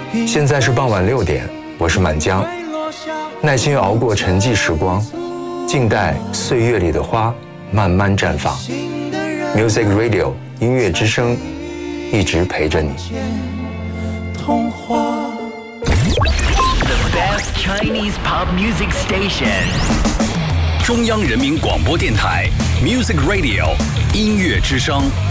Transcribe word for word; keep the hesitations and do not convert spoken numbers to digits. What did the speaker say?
现在是傍晚六点，我是满江，耐心熬过沉寂时光，静待岁月里的花慢慢绽放。Music Radio 音乐之声，一直陪着你。 童话 The best Chinese pop music station. 中央人民广播电台 Music Radio 音乐之声。